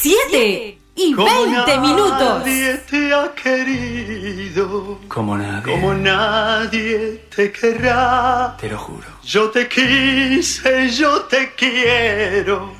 7:20. Nadie te ha querido. Como nadie. Como nadie te querrá. Te lo juro. Yo te quise, yo te quiero.